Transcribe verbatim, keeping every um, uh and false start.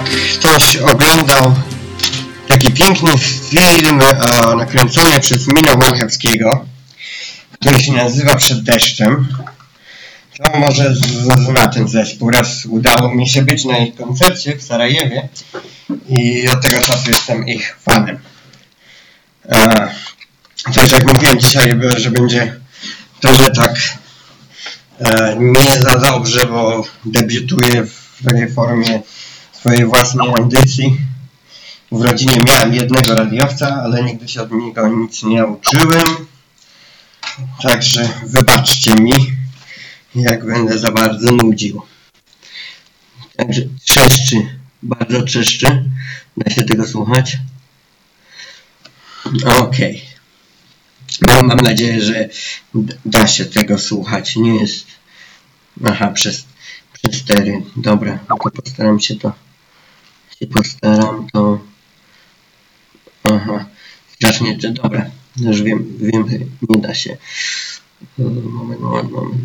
jak ktoś oglądał taki piękny film e, nakręcony przez Mina Wojchowskiego, który się nazywa Przed deszczem, to może zna ten zespół. Raz udało mi się być na ich koncercie w Sarajewie i od tego czasu jestem ich fanem. E, też jak mówiłem dzisiaj, że będzie trochę tak e, nie za dobrze, bo debiutuję w takiej formie swojej własnej audycji. W rodzinie miałem jednego radiowca, ale nigdy się od niego nic nie uczyłem. Także wybaczcie mi, jak będę za bardzo nudził. Także trzeszczy, bardzo trzeszczy. Da się tego słuchać? Okej. Okay. No, mam nadzieję, że da się tego słuchać. Nie jest... Aha, przez, przez stery. Dobra, no to postaram się to... się postaram to... Aha, strasznie, dobra. Już wiem, wiem, nie da się. Moment, moment, moment.